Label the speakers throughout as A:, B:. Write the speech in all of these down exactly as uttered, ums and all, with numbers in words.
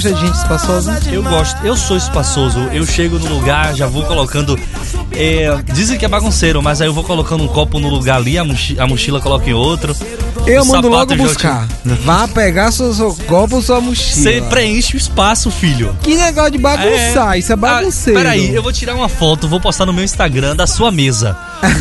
A: de gente espaçosa?
B: Eu gosto, eu sou espaçoso. Eu chego no lugar, já vou colocando. É, dizem que é bagunceiro, mas aí eu vou colocando um copo no lugar ali, a mochila, a mochila coloca em outro.
A: Eu mando logo buscar. Vá pegar seu, seu copo ou sua mochila.
B: Você preenche o espaço, filho.
A: Que negócio de bagunçar, é... isso é bagunceiro.
B: Ah, peraí, eu vou tirar uma foto, vou postar no meu Instagram da sua mesa.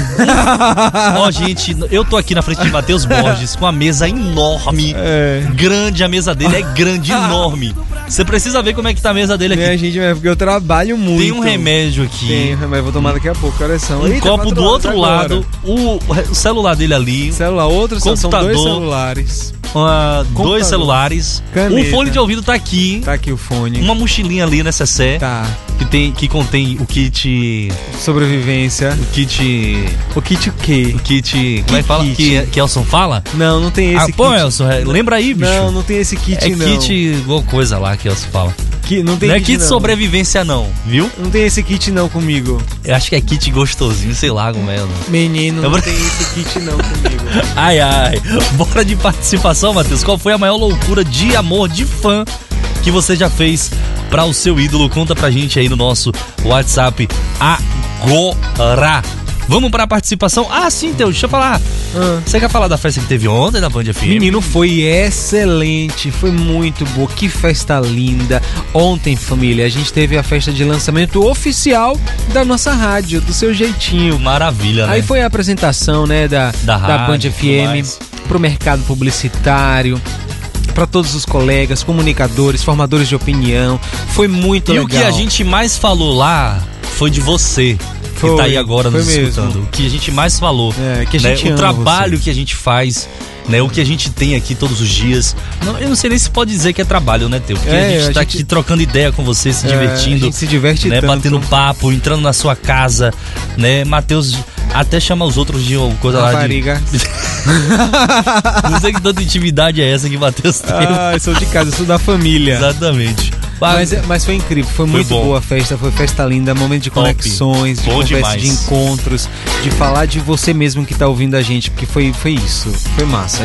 B: Ó, oh, gente, eu tô aqui na frente de Matheus Borges com a mesa enorme, é. grande, a mesa dele é grande, enorme. Você precisa ver como é que tá a mesa dele aqui.
A: Minha gente, porque eu trabalho muito.
B: Tem um remédio aqui.
A: Tem um remédio, vou tomar daqui a pouco, coração.
B: Um
A: Eita,
B: copo do outro agora. lado, o, o celular dele ali.
A: Celular, outro, computador, são dois celulares.
B: Uh, dois celulares.
A: Caneta.
B: Um fone de ouvido tá aqui.
A: Tá aqui o fone.
B: Uma mochilinha ali nessa sé.
A: Tá.
B: Que, tem, que contém o kit...
A: Sobrevivência.
B: O kit...
A: O kit o quê?
B: O kit... Como é que fala? Que, que Elson fala?
A: Não, não tem esse
B: ah,
A: kit.
B: Pô, Elson, lembra aí, bicho?
A: Não, não tem esse kit,
B: é
A: não.
B: É kit... Igual coisa lá que Elson fala.
A: Que, não tem
B: não
A: kit,
B: é kit
A: não.
B: sobrevivência não, viu?
A: Não tem esse kit não comigo.
B: Eu acho que é kit gostosinho, sei lá como é. Não.
A: Menino, não
B: vou...
A: tem esse kit não comigo.
B: Ai, ai. Bora de participação, Matheus. Qual foi a maior loucura de amor, de fã que você já fez para o seu ídolo? Conta pra gente aí no nosso WhatsApp agora. Vamos para a participação. Ah, sim, Teu, deixa eu falar. Ah. Você quer falar da festa que teve ontem na Band F M?
A: Menino, foi excelente, foi muito boa, que festa linda. Ontem, família, a gente teve a festa de lançamento oficial da nossa rádio, do seu jeitinho.
B: Maravilha, né?
A: Aí foi a apresentação, né, da,
B: da,
A: da
B: rádio,
A: Band F M pro mercado publicitário, para todos os colegas, comunicadores, formadores de opinião. Foi muito
B: e
A: legal.
B: E o que a gente mais falou lá foi de você.
A: Foi,
B: que tá aí agora nos
A: mesmo.
B: escutando. O que a gente mais falou.
A: É, que a gente
B: né? O trabalho
A: você.
B: que a gente faz, né? O que a gente tem aqui todos os dias. Não, eu não sei nem se pode dizer que é trabalho, né, Teu? Porque é, a gente a tá gente... aqui trocando ideia com você, se
A: é,
B: divertindo.
A: A gente se diverte
B: né?
A: tanto.
B: Batendo papo, entrando na sua casa, né? Matheus até chama os outros de coisa
A: a
B: lá
A: bariga.
B: de... Não sei que tanta intimidade é essa que Matheus tem.
A: Ah, eu sou de casa, eu sou da família.
B: Exatamente.
A: Mas, mas foi incrível, foi, foi muito bom. boa a festa, foi festa linda, momento de conexões, de
B: bom
A: conversa,
B: demais.
A: de encontros, de falar de você mesmo que tá ouvindo a gente, porque foi, foi isso, foi massa.